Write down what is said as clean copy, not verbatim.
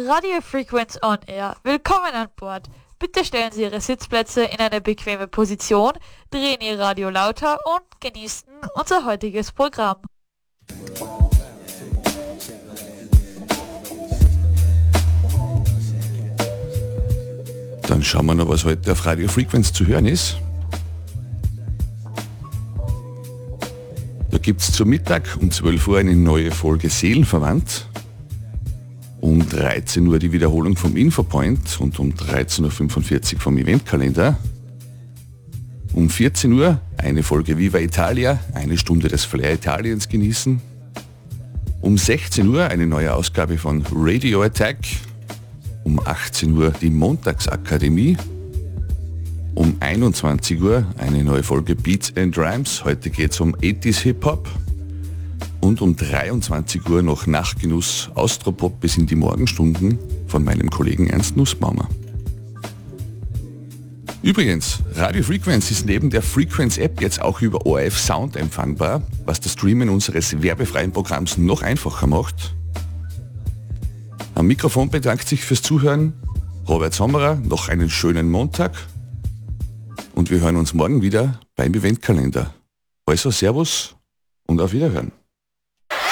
Radio Frequenz on Air. Willkommen an Bord. Bitte stellen Sie Ihre Sitzplätze in eine bequeme Position, drehen Ihr Radio lauter und genießen unser heutiges Programm. Dann schauen wir noch, was heute auf Radio Frequenz zu hören ist. Da gibt es zum Mittag um 12 Uhr eine neue Folge Seelenverwandt. Um 13 Uhr die Wiederholung vom Infopoint und um 13.45 Uhr vom Eventkalender. Um 14 Uhr eine Folge Viva Italia, eine Stunde des Flair Italiens genießen. Um 16 Uhr eine neue Ausgabe von Radio Attack. Um 18 Uhr die Montagsakademie. Um 21 Uhr eine neue Folge Beats and Rhymes. Heute geht es um 80s Hip-Hop. Und um 23 Uhr noch Nachtgenuss Austropop bis in die Morgenstunden von meinem Kollegen Ernst Nussbaumer. Übrigens, Radio Frequenz ist neben der Frequenz-App jetzt auch über ORF Sound empfangbar, was das Streamen unseres werbefreien Programms noch einfacher macht. Am Mikrofon bedankt sich fürs Zuhören Robert Sommerer, noch einen schönen Montag und wir hören uns morgen wieder beim Eventkalender. Also Servus und auf Wiederhören.